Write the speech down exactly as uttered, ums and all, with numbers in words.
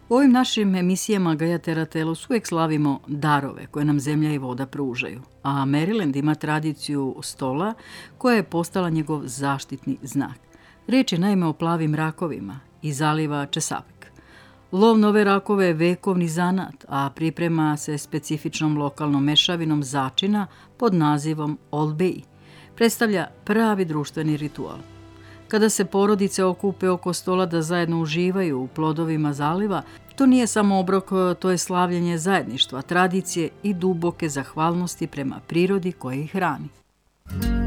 U ovim našim emisijama Gaja Teratelus uvijek slavimo darove koje nam zemlja i voda pružaju, a Maryland ima tradiciju stola koja je postala njegov zaštitni znak. Reč je naime o plavim rakovima iz zaliva Chesapeake. Lov na ove rakove je vekovni zanat, a priprema se specifičnom lokalnom mešavinom začina pod nazivom Old Bay. Predstavlja pravi društveni ritual. Kada se porodice okupe oko stola da zajedno uživaju u plodovima zaliva, to nije samo obrok, to je slavljenje zajedništva, tradicije i duboke zahvalnosti prema prirodi koja ih hrani.